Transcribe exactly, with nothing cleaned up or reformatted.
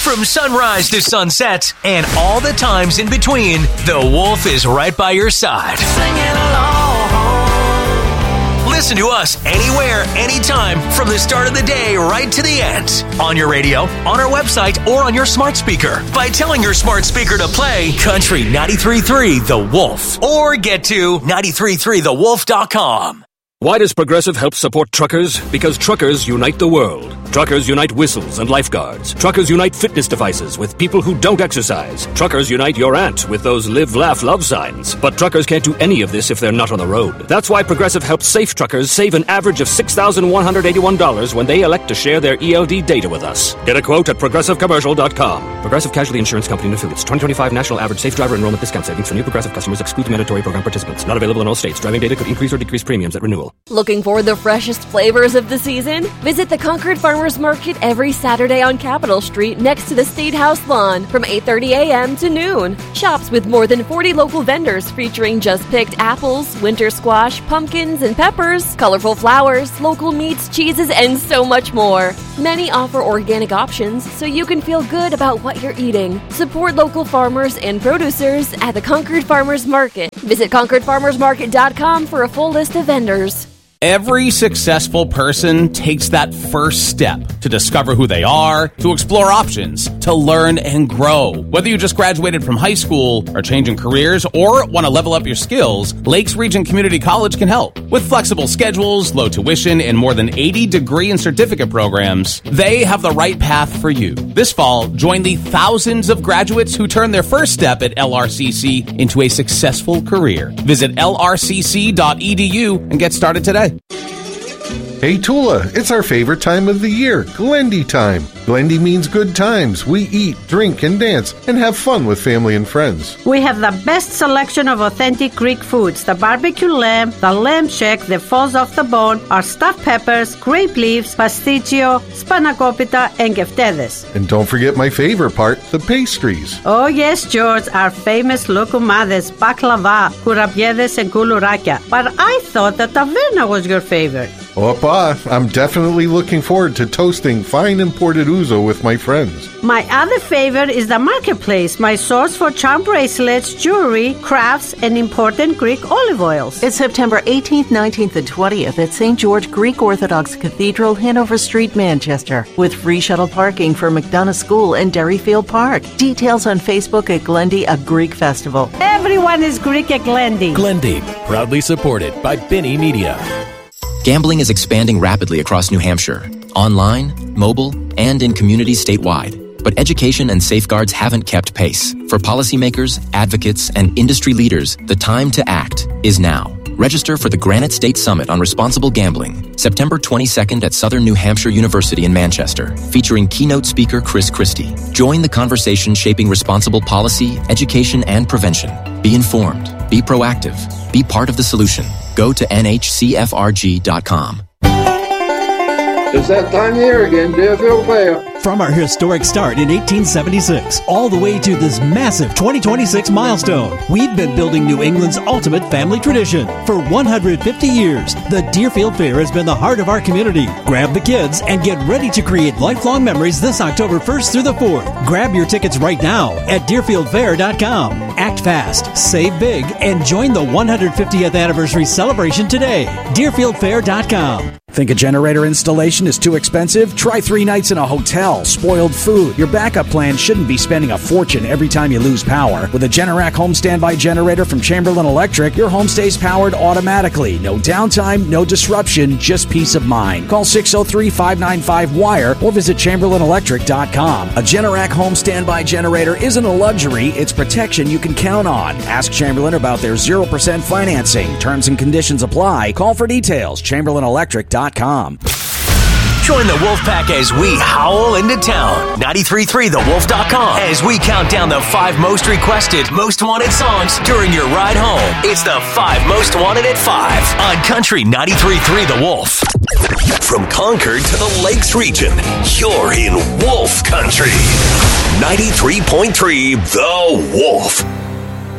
From sunrise to sunset and all the times in between, the Wolf is right by your side. Singing along. Listen to us anywhere, anytime, from the start of the day right to the end. On your radio, on our website, or on your smart speaker. By telling your smart speaker to play Country ninety-three point three The Wolf. Or get to nine three three the wolf dot com. Why does Progressive help support truckers? Because truckers unite the world. Truckers unite whistles and lifeguards. Truckers unite fitness devices with people who don't exercise. Truckers unite your aunt with those live, laugh, love signs. But truckers can't do any of this if they're not on the road. That's why Progressive helps safe truckers save an average of six thousand one hundred eighty-one dollars when they elect to share their E L D data with us. Get a quote at progressive commercial dot com. Progressive Casualty Insurance Company and Affiliates. twenty twenty-five National Average Safe Driver Enrollment Discount Savings for new Progressive customers excludes mandatory program participants. Not available in all states. Driving data could increase or decrease premiums at renewal. Looking for the freshest flavors of the season? Visit the Concord Farmers Market every Saturday on Capitol Street next to the State House lawn from eight thirty a.m. to noon. Shops with more than forty local vendors featuring just-picked apples, winter squash, pumpkins, and peppers, colorful flowers, local meats, cheeses, and so much more. Many offer organic options so you can feel good about what you're eating. Support local farmers and producers at the Concord Farmers Market. Visit concord farmers market dot com for a full list of vendors. Every successful person takes that first step to discover who they are, to explore options, to learn and grow. Whether you just graduated from high school, are changing careers, or want to level up your skills, Lakes Region Community College can help. With flexible schedules, low tuition, and more than eighty degree and certificate programs, they have the right path for you. This fall, join the thousands of graduates who turn their first step at L R C C into a successful career. Visit L R C C dot E D U and get started today. Hey Tula, it's our favorite time of the year, Glendy time. Glendy means good times. We eat, drink, and dance, and have fun with family and friends. We have the best selection of authentic Greek foods, the barbecue lamb, the lamb shack that falls off the bone, our stuffed peppers, grape leaves, pasticcio, spanakopita, and geftedes. And don't forget my favorite part, the pastries. Oh yes, George, our famous lokumades, baklava, kurabiedes, and kulurakia. But I thought that taverna was your favorite. Opa, I'm definitely looking forward to toasting fine imported ouzo with my friends. My other favorite is the marketplace, my source for charm bracelets, jewelry, crafts, and important Greek olive oils. It's September eighteenth, nineteenth, and twentieth at Saint George Greek Orthodox Cathedral, Hanover Street, Manchester, with free shuttle parking for McDonough School and Derryfield Park. Details on Facebook at Glendy, a Greek festival. Everyone is Greek at Glendy. Glendy, proudly supported by Binney Media. Gambling is expanding rapidly across New Hampshire, online, mobile, and in communities statewide. But education and safeguards haven't kept pace. For policymakers, advocates, and industry leaders, the time to act is now. Register for the Granite State Summit on Responsible Gambling, September twenty-second at Southern New Hampshire University in Manchester, featuring keynote speaker Chris Christie. Join the conversation shaping responsible policy, education, and prevention. Be informed. Be proactive. Be part of the solution. Go to N H C F R G dot com. It's that time of year again, Deerfield Fair. From our historic start in eighteen seventy-six, all the way to this massive twenty twenty-six milestone, we've been building New England's ultimate family tradition. For one hundred fifty years, the Deerfield Fair has been the heart of our community. Grab the kids and get ready to create lifelong memories this October first through the fourth. Grab your tickets right now at deerfield fair dot com. Act fast, save big, and join the one hundred fiftieth anniversary celebration today. deerfield fair dot com. Think a generator installation is too expensive? Try three nights in a hotel, spoiled food. Your backup plan shouldn't be spending a fortune every time you lose power. With a Generac home standby generator from Chamberlain Electric, your home stays powered automatically. No downtime, no disruption, just peace of mind. Call six oh three, five nine five, wire or visit chamberlain electric dot com. A Generac home standby generator isn't a luxury, it's protection you can count on. Ask Chamberlain about their zero percent financing. Terms and conditions apply. Call for details. chamberlain electric dot com. Join the Wolfpack as we howl into town. ninety-three point three the wolf dot com as we count down the five most requested, most wanted songs during your ride home. It's the five most wanted at five on Country ninety-three point three The Wolf. From Concord to the Lakes region, you're in Wolf Country. ninety-three point three The Wolf.